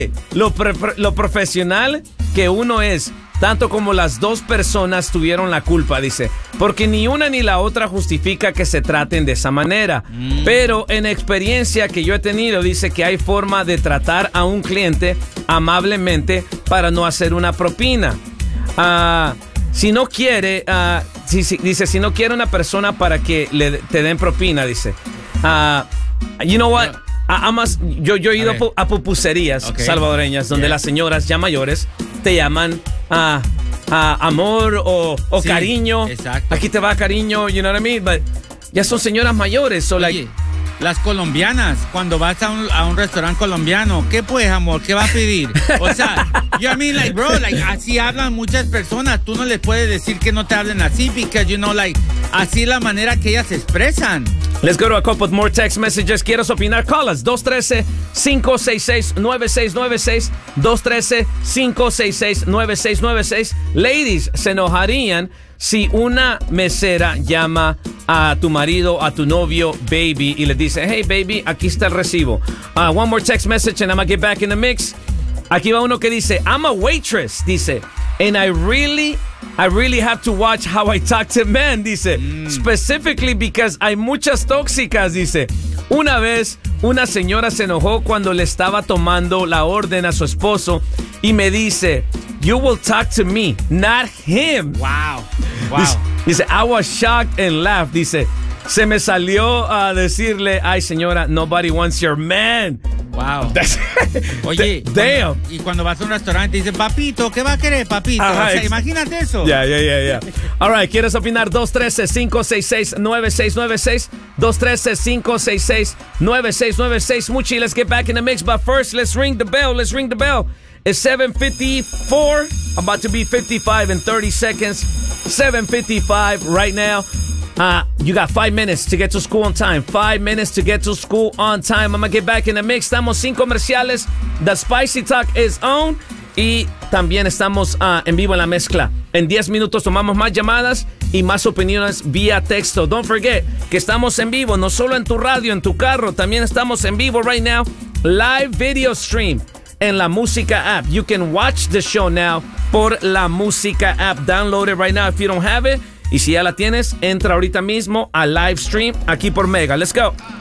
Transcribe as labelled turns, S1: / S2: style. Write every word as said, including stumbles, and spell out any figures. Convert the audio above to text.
S1: lo, pre, lo profesional que uno es, tanto como las dos personas tuvieron la culpa, dice, porque ni una ni la otra justifica que se traten de esa manera. Mm. Pero en experiencia que yo he tenido, dice que hay forma de tratar a un cliente amablemente para no hacer una propina. Uh, si no quiere, uh, si, si, dice, si no quiere una persona para que le, te den propina, dice, uh, you know what? Amas, yo, yo he ido a, a pupuserías okay. salvadoreñas donde yeah. las señoras ya mayores te llaman a, a amor o, o sí, cariño. Exacto. Aquí te va cariño, you know what I mean? But ya son señoras mayores. So like,
S2: Oye, las colombianas, cuando vas a un, a un restaurante colombiano, ¿qué pues, amor? ¿Qué va a pedir? O sea, yo I mean, like, bro, like, así hablan muchas personas. Tú no les puedes decir que no te hablen así, because, you know, like, así es la manera que ellas se expresan.
S1: Let's go to a couple more text messages. ¿Quieres opinar? Call us. dos uno tres, cinco seis seis, nueve seis nueve seis. dos uno tres, cinco seis seis, nueve seis nueve seis. Ladies, ¿se enojarían si una mesera llama a tu marido, a tu novio, baby, y le dice, hey, baby, aquí está el recibo? Uh, one more text message and I'm gonna get back in the mix. Aquí va uno que dice, I'm a waitress, dice, and I really... I really have to watch how I talk to men, dice. Mm. Specifically because hay muchas tóxicas, dice. Una vez, una señora se enojó cuando le estaba tomando la orden a su esposo y me dice, you will talk to me, not him.
S2: Wow. Wow.
S1: Dice, dice, I was shocked and laughed. Dice, se me salió a decirle, ay, señora, nobody wants your man.
S2: Wow. Oye,
S1: damn.
S2: Cuando, y cuando vas a un restaurante y dicen, papito, ¿qué va a querer, papito?
S1: Ajá,
S2: o sea, imagínate eso.
S1: Ya, ya, ya, ya. All right, ¿quieres opinar? dos uno tres, cinco seis seis, nueve seis nueve seis. dos uno tres, cinco seis seis, nueve seis nueve seis. Muchi, let's get back in the mix. But first, let's ring the bell. Let's ring the bell. It's seven fifty-four. About to be fifty-five in thirty seconds. seven fifty-five right now. Uh, you got five minutes to get to school on time. Five minutes to get to school on time. I'm gonna get back in the mix. Estamos sin comerciales. The Spicy Talk is on. Y también estamos uh, en vivo en la mezcla. En diez minutos tomamos más llamadas y más opiniones vía texto. Don't forget que estamos en vivo, no solo en tu radio, en tu carro. También estamos en vivo right now. Live video stream en La Música app. You can watch the show now por La Música app. Download it right now if you don't have it. Y si ya la tienes, entra ahorita mismo a live stream aquí por Mega. Let's go.